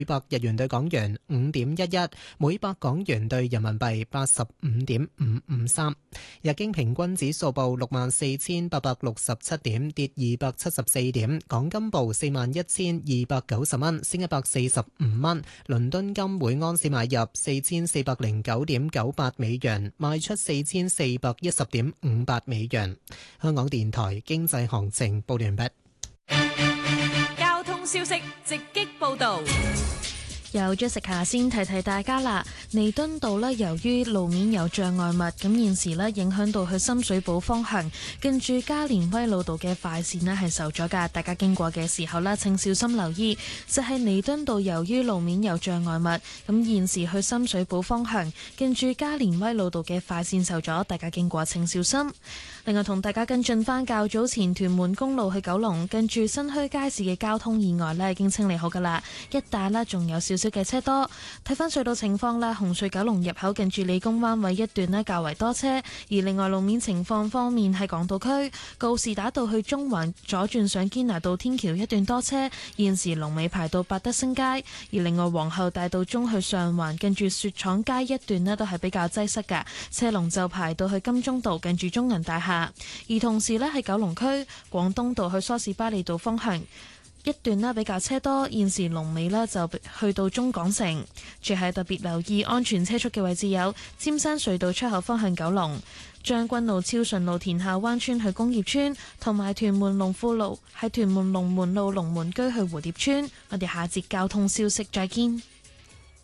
每百日元對港元5.11，每百港元對人民幣85.553。日經平均指數報64,867點，跌274點。港金報41,290蚊，升145蚊。倫敦金每盎司買入4409.98美元，賣出4410.58美元。香港電台經濟行情報完畢。 交通消息直擊報道。 有咗食下先提提大家啦，彌敦道呢，由於路面有障礙物，咁現時呢影響到去深水埗方向，近住加連威老道嘅快線呢係受阻噶，大家經過嘅時候呢，請小心留意。就係彌敦道由於路面有障礙物，咁現時去深水埗方向，近住加連威老道嘅快線受阻，大家經過請小心。另外同大家跟進翻較早前屯門公路去九龍，近住新墟街市嘅交通意外呢已經清理好噶啦，一帶呢仲有少少嘅車多。睇翻隧道情況啦，紅隧九龍入口近住理工灣位一段呢較為多車，而另外路面情況方面喺港島區告士打道去中環左轉上堅拿道天橋一段多車，現時龍尾排到百德新街，而另外皇后大道中去上環近住雪廠街一段呢都係比較擠塞嘅，車龍就排到去金鐘道近住中銀大廈。而同時呢，喺九龍區廣東道去梳士巴利道方向一段呢比較車多，現時龍尾呢就去到中港城。最係特別留意安全車速嘅位置有尖山隧道出口方向九龍、將軍路超順路田下灣村去工業村，同埋屯門龍富路喺屯門龍門路龍門居去蝴蝶村。我哋下節交通消息再見。